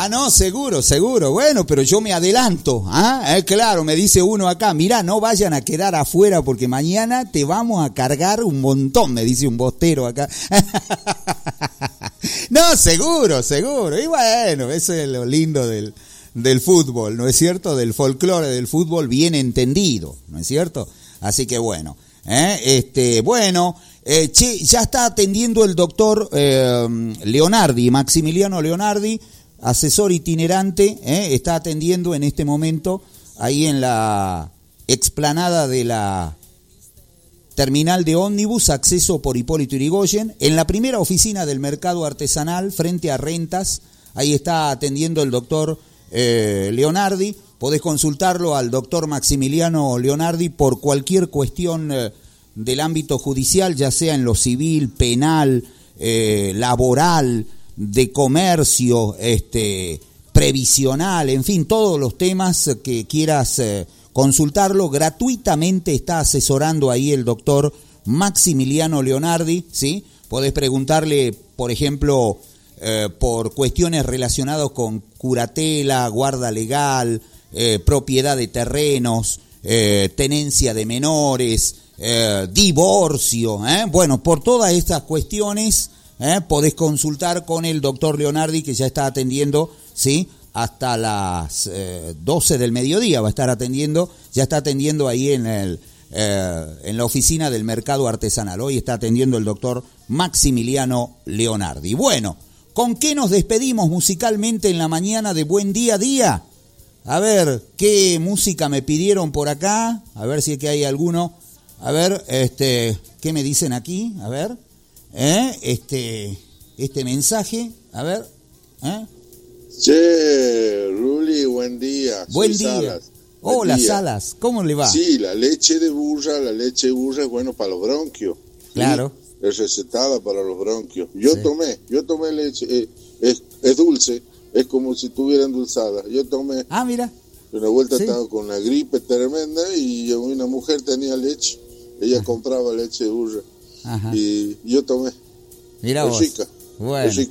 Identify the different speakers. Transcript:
Speaker 1: Ah, no, seguro. Bueno, pero yo me adelanto. Claro, me dice uno acá, mirá, no vayan a quedar afuera porque mañana te vamos a cargar un montón, me dice un bostero acá. No, seguro. Y bueno, eso es lo lindo del fútbol, ¿no es cierto? Del folclore del fútbol bien entendido, ¿no es cierto? Así que bueno, ya está atendiendo el doctor Leonardi, Maximiliano Leonardi, asesor itinerante, está atendiendo en este momento ahí en la explanada de la terminal de ómnibus, acceso por Hipólito Yrigoyen, en la primera oficina del mercado artesanal, frente a Rentas, ahí está atendiendo el doctor Leonardi. Podés consultarlo al doctor Maximiliano Leonardi por cualquier cuestión del ámbito judicial, ya sea en lo civil, penal, laboral, de comercio, previsional, en fin, todos los temas que quieras consultarlo. Gratuitamente está asesorando ahí el doctor Maximiliano Leonardi, ¿sí? Podés preguntarle, por ejemplo, por cuestiones relacionadas con curatela, guarda legal, propiedad de terrenos, tenencia de menores, divorcio, bueno, por todas estas cuestiones podés consultar con el doctor Leonardi, que ya está atendiendo, ¿sí? Hasta las 12 del mediodía va a estar atendiendo, ya está atendiendo ahí en la oficina del mercado artesanal. Hoy está atendiendo el doctor Maximiliano Leonardi. Bueno, ¿con qué nos despedimos musicalmente en la mañana de Buen Día a Día? A ver, ¿qué música me pidieron por acá? A ver si es que hay alguno. A ver, ¿qué me dicen aquí? A ver, este mensaje, a ver,
Speaker 2: Che, Ruli, buen día.
Speaker 1: Buen
Speaker 2: Soy
Speaker 1: día.
Speaker 2: Salas.
Speaker 1: Hola,
Speaker 2: Buen día.
Speaker 1: Salas, ¿cómo le va?
Speaker 2: Sí, la leche de burra es bueno para los bronquios.
Speaker 1: Claro.
Speaker 2: Sí, es recetada para los bronquios. Yo
Speaker 1: Sí.
Speaker 2: tomé leche, es dulce, es como si estuviera endulzada. Yo tomé,
Speaker 1: Ah, mira.
Speaker 2: una vuelta
Speaker 1: Sí.
Speaker 2: estaba con una gripe tremenda y una mujer tenía leche, ella compraba leche de burra.
Speaker 1: Ajá.
Speaker 2: Y yo tomé.
Speaker 1: Mira
Speaker 2: Es
Speaker 1: vos.
Speaker 2: rica.
Speaker 1: Bueno.
Speaker 2: Es rica.